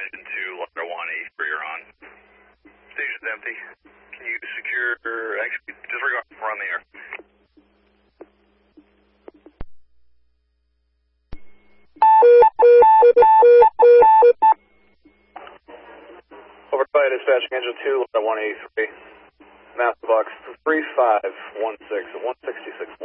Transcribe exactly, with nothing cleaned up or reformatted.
engine two, letter one eighty-three, you're on. Station's empty. Can you secure, actually, disregard run the air. Overflight dispatching engine two, letter one eighty-three. Master box three five one six at one sixty-six.